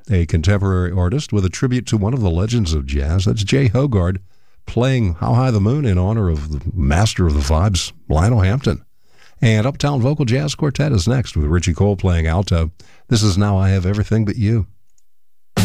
a contemporary artist with a tribute to one of the legends of jazz. That's Jay Hogard playing How High the Moon in honor of the master of the vibes, Lionel Hampton. And Uptown Vocal Jazz Quartet is next with Richie Cole playing alto. This is Now I Have Everything But You.